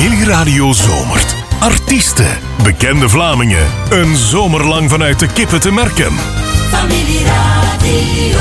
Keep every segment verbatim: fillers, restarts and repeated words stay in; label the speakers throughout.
Speaker 1: Familieradio zomert. Artiesten, bekende Vlamingen. Een zomer lang vanuit de kippen te merken.
Speaker 2: Familieradio.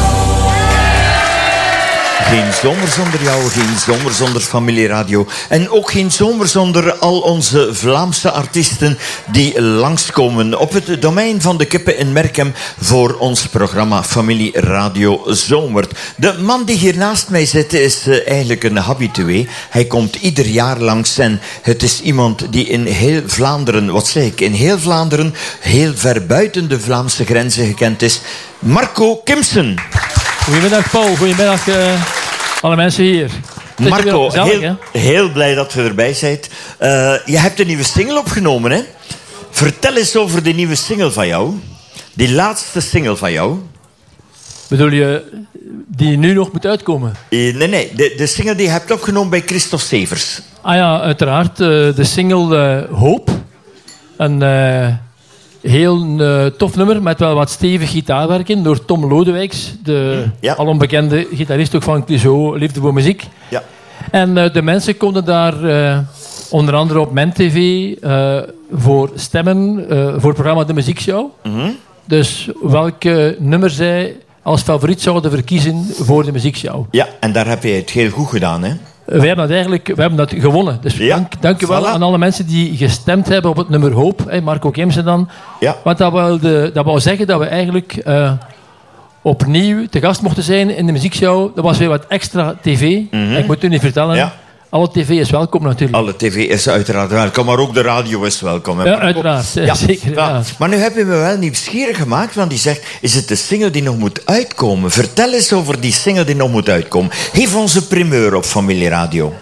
Speaker 3: Geen zomer zonder jou, geen zomer zonder Familieradio. En ook geen zomer zonder al onze Vlaamse artiesten die langskomen op het domein van de kippen in Merkem voor ons programma Familieradio Zomert. De man die hier naast mij zit is uh, eigenlijk een habitué. Hij komt ieder jaar langs en het is iemand die in heel Vlaanderen, wat zeg ik, in heel Vlaanderen, heel ver buiten de Vlaamse grenzen gekend is. Marco Kimsen.
Speaker 4: Goedemiddag Paul, goedemiddag uh, alle mensen hier.
Speaker 3: Marco,
Speaker 4: gezellig,
Speaker 3: heel, heel blij dat je erbij bent. Uh, je hebt een nieuwe single opgenomen, hè? Vertel eens over de nieuwe single van jou. Die laatste single van jou.
Speaker 4: Bedoel je die nu nog moet uitkomen?
Speaker 3: Uh, nee, nee. De, de single die je hebt opgenomen bij Christophe Severs.
Speaker 4: Ah ja, uiteraard. Uh, de single uh, Hoop. Een uh, heel uh, tof nummer met wel wat stevig gitaarwerk in door Tom Lodewijks. De
Speaker 3: ja.
Speaker 4: alombekende gitarist ook van Clouseau, Liefde voor Muziek.
Speaker 3: Ja.
Speaker 4: En uh, de mensen konden daar uh, onder andere op MenTV uh, voor stemmen uh, voor het programma De Muziekshow.
Speaker 3: Mm-hmm.
Speaker 4: Dus welke nummer zij als favoriet zouden verkiezen voor de muziekshow.
Speaker 3: Ja, en daar heb je het heel goed gedaan, hè?
Speaker 4: We hebben dat eigenlijk we hebben dat gewonnen. Dus
Speaker 3: ja.
Speaker 4: dank, dank u wel
Speaker 3: Voilà.
Speaker 4: aan alle mensen die gestemd hebben op het nummer Hoop. Hey, Marco Kimsen dan.
Speaker 3: Ja.
Speaker 4: Want dat wou, de, dat wou zeggen dat we eigenlijk uh, opnieuw te gast mochten zijn in de muziekshow. Dat was weer wat extra tv.
Speaker 3: Mm-hmm.
Speaker 4: Ik moet u niet vertellen.
Speaker 3: Ja.
Speaker 4: Alle tv is welkom natuurlijk.
Speaker 3: Alle tv is uiteraard welkom, maar ook de radio is welkom. Hè,
Speaker 4: ja, uiteraard.
Speaker 3: Ja,
Speaker 4: zeker.
Speaker 3: ja.
Speaker 4: Ja.
Speaker 3: Maar nu heb je me wel nieuwsgierig gemaakt, want die zegt, is het de single die nog moet uitkomen? Vertel eens over die single die nog moet uitkomen. Geef ons een primeur op Familieradio.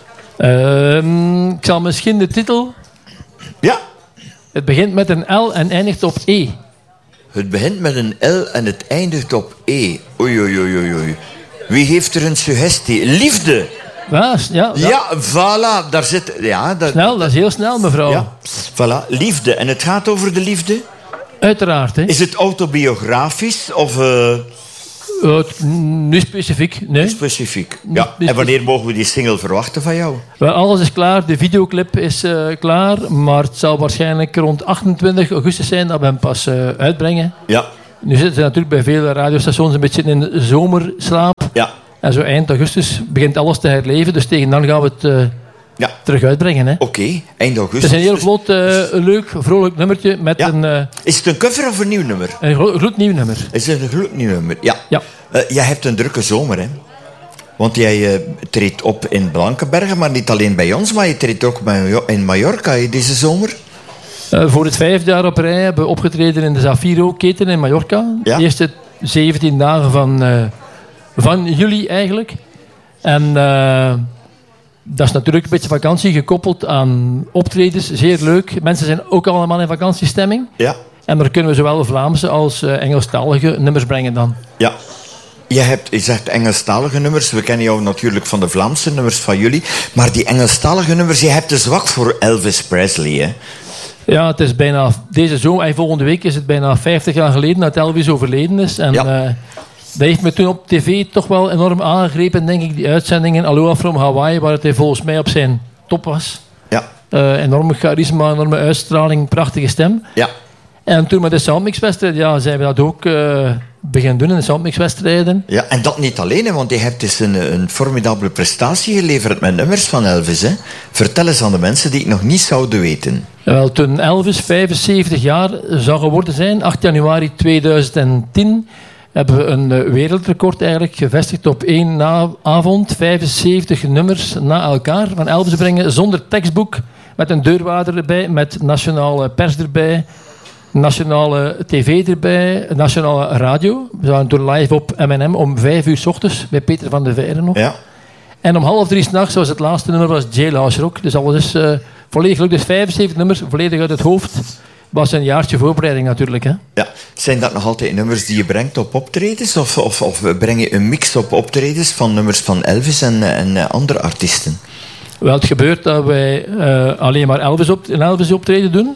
Speaker 4: Uh, ik zal misschien de titel...
Speaker 3: Ja.
Speaker 4: Het begint met een L en eindigt op E.
Speaker 3: Het begint met een L en het eindigt op E. Oei, oei, oei, oei, oei. Wie heeft er een suggestie? Liefde.
Speaker 4: Ja, ja, ja.
Speaker 3: Ja, voilà. Daar zit... Ja, dat,
Speaker 4: Snel, dat is heel snel, mevrouw.
Speaker 3: Ja, voilà. Liefde. En het gaat over de liefde?
Speaker 4: Uiteraard, hè.
Speaker 3: Is het autobiografisch of... Uh...
Speaker 4: Uh, nu specifiek, nee.
Speaker 3: Specifiek. Ja. En wanneer mogen we die single verwachten van jou?
Speaker 4: Wel, alles is klaar, de videoclip is uh, klaar, maar het zal waarschijnlijk rond achtentwintig augustus zijn dat we hem pas uh, uitbrengen.
Speaker 3: Ja.
Speaker 4: Nu zitten ze natuurlijk bij vele radiostations een beetje in de zomerslaap.
Speaker 3: Ja.
Speaker 4: En zo eind augustus begint alles te herleven, dus tegen dan gaan we het uh,
Speaker 3: ja.
Speaker 4: terug uitbrengen. Oké,
Speaker 3: okay. Eind augustus.
Speaker 4: Het is een heel vlot, uh, leuk, vrolijk nummertje met
Speaker 3: ja.
Speaker 4: een... Uh,
Speaker 3: is het een cover of een nieuw nummer?
Speaker 4: Een gloednieuw nummer.
Speaker 3: Is het een gloednieuw nummer? Ja.
Speaker 4: ja.
Speaker 3: Uh, jij hebt een drukke zomer, hè? Want jij uh, treedt op in Blankenbergen, maar niet alleen bij ons, maar je treedt ook bij, in Mallorca deze zomer.
Speaker 4: Uh, voor het vijfde jaar op rij hebben we opgetreden in de Zafiro-keten in Mallorca.
Speaker 3: Ja.
Speaker 4: De eerste zeventien dagen van, uh, van juli eigenlijk. En uh, dat is natuurlijk een beetje vakantie gekoppeld aan optredens. Zeer leuk. Mensen zijn ook allemaal in vakantiestemming.
Speaker 3: Ja.
Speaker 4: En daar kunnen we zowel Vlaamse als uh, Engelstalige nummers brengen dan.
Speaker 3: Ja. Je, hebt, je zegt Engelstalige nummers. We kennen jou natuurlijk van de Vlaamse nummers van jullie. Maar die Engelstalige nummers, je hebt een zwak voor Elvis Presley, hè?
Speaker 4: Ja, het is bijna... Deze zomer en volgende week is het bijna vijftig jaar geleden dat Elvis overleden is. En
Speaker 3: ja.
Speaker 4: uh, dat heeft me toen op tv toch wel enorm aangegrepen, denk ik. Die uitzendingen Aloha from Hawaii, waar het hij volgens mij op zijn top was.
Speaker 3: Ja.
Speaker 4: Uh, enorme charisma, enorme uitstraling, prachtige stem.
Speaker 3: Ja.
Speaker 4: En toen met de Soundmix-wedstrijd, ja, zijn we dat ook uh, beginnen doen in de Soundmix-wedstrijden.
Speaker 3: Ja, en dat niet alleen, hè, want je hebt dus een, een formidabele prestatie geleverd met nummers van Elvis. Hè. Vertel eens aan de mensen die het nog niet zouden weten.
Speaker 4: Wel, toen Elvis vijfenzeventig jaar zou geworden zijn, acht januari tweeduizend tien, hebben we een uh, wereldrecord eigenlijk gevestigd op één na- avond. vijfenzeventig nummers na elkaar van Elvis brengen, zonder tekstboek, met een deurwaarder erbij, met nationale pers erbij, nationale tv erbij, nationale radio. We waren toen live op M en M om vijf uur 's ochtends, bij Peter van der Veijren nog.
Speaker 3: Ja.
Speaker 4: En om half drie 's nachts was het laatste nummer was Jailhouse Rock. Dus alles is uh, volledig leuk. Dus vijfenzeventig nummers, volledig uit het hoofd. Was een jaartje voorbereiding natuurlijk. Hè?
Speaker 3: Ja. Zijn dat nog altijd nummers die je brengt op optredens? Of, of, of breng je een mix op optredens van nummers van Elvis en, en andere artiesten?
Speaker 4: Wel, het gebeurt dat wij uh, alleen maar Elvis op, een Elvis optreden doen.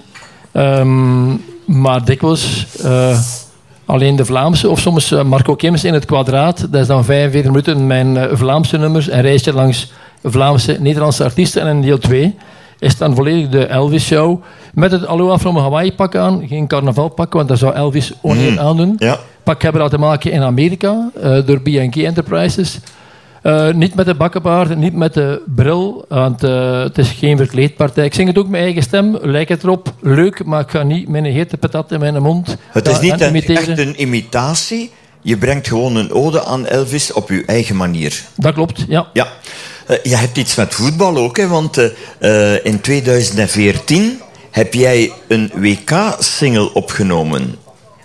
Speaker 4: Um, maar dikwijls uh, alleen de Vlaamse. Of soms uh, Marco Kimsen in het kwadraat. Dat is dan vijfenveertig minuten mijn uh, Vlaamse nummers. Een reisje langs Vlaamse, Nederlandse artiesten. En in deel twee is dan volledig de Elvis-show. Met het Aloha from Hawaii-pak aan. Geen carnavalpak, want dat zou Elvis oneer
Speaker 3: Mm.
Speaker 4: aandoen.
Speaker 3: Ja.
Speaker 4: Pak hebben laten maken in Amerika uh, door B en K Enterprises. Uh, niet met de bakkenbaard, niet met de bril, want uh, het is geen verkleedpartij. Ik zing het ook met mijn eigen stem, lijkt het erop, leuk, maar ik ga niet met een hete patat in mijn mond.
Speaker 3: Het is
Speaker 4: uh,
Speaker 3: niet een,
Speaker 4: imiteren.
Speaker 3: echt een imitatie. Je brengt gewoon een ode aan Elvis op je eigen manier.
Speaker 4: Dat klopt, ja.
Speaker 3: Ja. Uh, je hebt iets met voetbal ook, hè, want uh, uh, in tweeduizend veertien heb jij een W K-single opgenomen.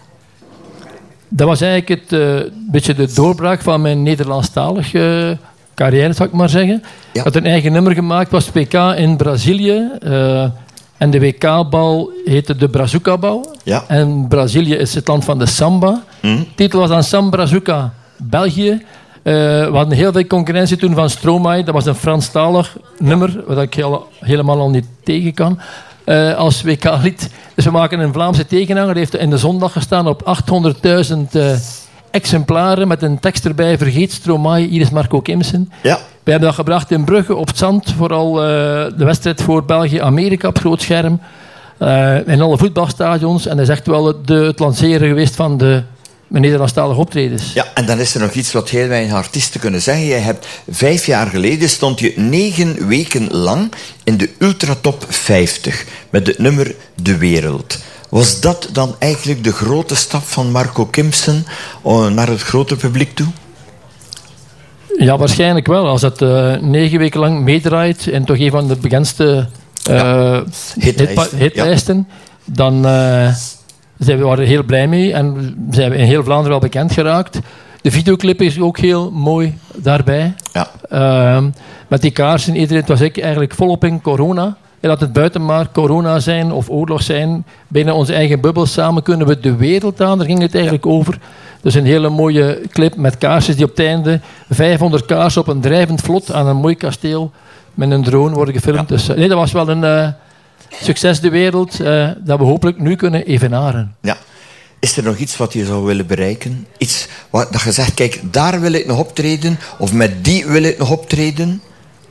Speaker 4: Dat was eigenlijk het uh, beetje de doorbraak van mijn Nederlandstalige uh, carrière, zou ik maar zeggen.
Speaker 3: Ja.
Speaker 4: Ik had een eigen nummer gemaakt, was W K in Brazilië. Uh, en de W K-bal heette de Brazuca-bal.
Speaker 3: Ja.
Speaker 4: En Brazilië is het land van de samba.
Speaker 3: Mm.
Speaker 4: De titel was dan Sam Brazuca, België. Uh, we hadden heel veel concurrentie toen van Stromae. Dat was een Franstalig nummer, wat ik heel, helemaal al niet tegen kan. Uh, als W K-lied. Dus we maken een Vlaamse tegenhanger. Die heeft in de zondag gestaan op achthonderdduizend uh, exemplaren. Met een tekst erbij. Vergeet Stromae, hier is Marco Kimsen.
Speaker 3: Ja.
Speaker 4: We hebben dat gebracht in Brugge op het zand. Vooral uh, de wedstrijd voor België-Amerika op groot scherm. Uh, in alle voetbalstadions. En dat is echt wel de, het lanceren geweest van de Nederlandstalige optredens.
Speaker 3: Ja, en dan is er nog iets wat heel weinig artiesten kunnen zeggen. Jij hebt vijf jaar geleden stond je negen weken lang in de Ultratop vijftig met het nummer De Wereld. Was dat dan eigenlijk de grote stap van Marco Kimsen naar het grote publiek toe?
Speaker 4: Ja, waarschijnlijk wel. Als dat uh, negen weken lang meedraait in toch een van de bekendste uh,
Speaker 3: ja. hitlijsten,
Speaker 4: hitpa- hitlijsten
Speaker 3: ja.
Speaker 4: dan uh, zijn we waren er heel blij mee en zijn we in heel Vlaanderen wel bekend geraakt. De videoclip is ook heel mooi daarbij.
Speaker 3: Ja.
Speaker 4: Uh, met die kaarsen, iedereen, het was ik eigenlijk volop in corona. En dat het buiten maar corona zijn of oorlog zijn, binnen onze eigen bubbel samen kunnen we de wereld aan. Daar ging het eigenlijk ja. over. Dus een hele mooie clip met kaarsjes die op het einde vijfhonderd kaarsen op een drijvend vlot aan een mooi kasteel met een drone worden gefilmd. Ja. Dus nee, dat was wel een uh, succes de wereld uh, dat we hopelijk nu kunnen evenaren.
Speaker 3: Ja. Is er nog iets wat je zou willen bereiken? Iets wat dat je zegt, kijk, daar wil ik nog optreden of met die wil ik nog optreden?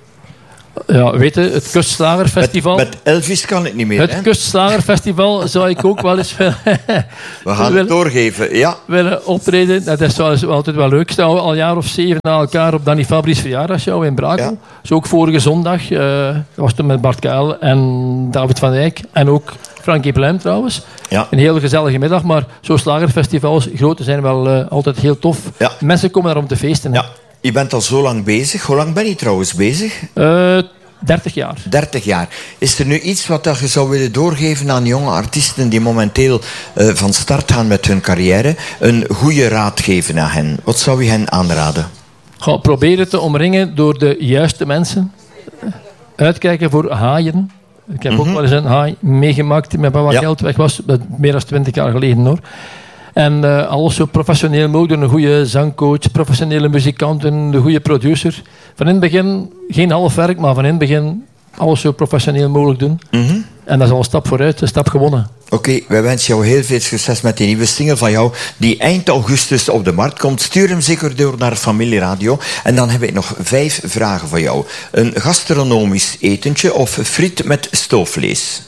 Speaker 4: Ja, weet je, het Kustslagerfestival...
Speaker 3: Met, met Elvis kan het niet meer,
Speaker 4: Het
Speaker 3: hè?
Speaker 4: Kustslagerfestival zou ik ook wel eens...
Speaker 3: We gaan het doorgeven, ja.
Speaker 4: willen optreden. Dat is wel, altijd wel leuk. Staan we al een jaar of zeven na elkaar op Danny Fabri's verjaardagshow in Brakel. Ja. Dus ook vorige zondag. Uh, dat was toen met Bart Kuil en David van Eyck. En ook Frankie Pluim trouwens.
Speaker 3: Ja.
Speaker 4: Een heel gezellige middag. Maar zo'n slagerfestivals, grote, zijn wel uh, altijd heel tof.
Speaker 3: Ja.
Speaker 4: Mensen komen daar om te feesten.
Speaker 3: Ja. Je bent al zo lang bezig. Hoe lang ben je trouwens bezig?
Speaker 4: Uh, dertig jaar.
Speaker 3: dertig jaar. Is er nu iets wat je zou willen doorgeven aan jonge artiesten die momenteel uh, van start gaan met hun carrière? Een goede raad geven aan hen. Wat zou je hen aanraden?
Speaker 4: Ga proberen te omringen door de juiste mensen. Uitkijken voor haaien. Ik heb mm-hmm. ook wel eens een haai meegemaakt die met wat ja. geld weg was. Meer dan twintig jaar geleden hoor. En uh, alles zo professioneel mogelijk. Een goede zangcoach, professionele muzikanten, een goede producer. Van in het begin geen half werk, maar van in het begin alles zo professioneel mogelijk doen.
Speaker 3: Mm-hmm.
Speaker 4: En dat is al een stap vooruit, een stap gewonnen.
Speaker 3: Oké, okay, wij wensen jou heel veel succes met die nieuwe single van jou, die eind augustus op de markt komt. Stuur hem zeker door naar Familie Radio. En dan heb ik nog vijf vragen voor jou. Een gastronomisch etentje of friet met stoofvlees?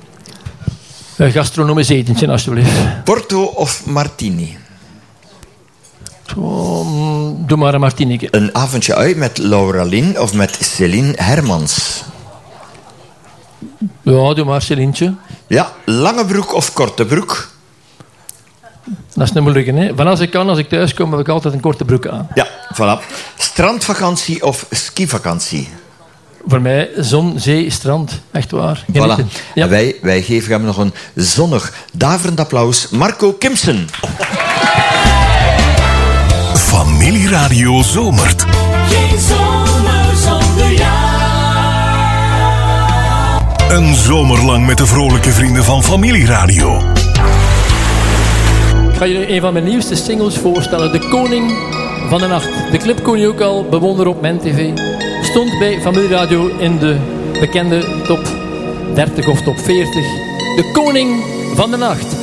Speaker 4: Een gastronomisch etentje, alsjeblieft.
Speaker 3: Porto of martini?
Speaker 4: Um, doe maar een martini.
Speaker 3: Een avondje uit met Laura Lynn of met Céline Hermans?
Speaker 4: Ja, doe maar Célientje.
Speaker 3: Ja, lange broek of korte broek?
Speaker 4: Dat is niet moeilijk, hè? Van als ik kan, als ik thuis kom, heb ik altijd een korte broek aan.
Speaker 3: Ja, voilà. Strandvakantie of skivakantie?
Speaker 4: Voor mij zon, zee, strand. Echt waar.
Speaker 3: Voilà. Ja. En wij, wij geven hem nog een zonnig, daverend applaus. Marco Kimsen.
Speaker 1: Familie Radio zomert.
Speaker 2: Geen zomer zonder jou.
Speaker 1: Een zomer lang met de vrolijke vrienden van Familie Radio.
Speaker 4: Ik ga jullie een van mijn nieuwste singles voorstellen. De Koning van de Nacht. De clip kon je ook al bewonderen op Mijn T V. Stond bij Familie Radio in de bekende top dertig of top veertig. De Koning van de Nacht.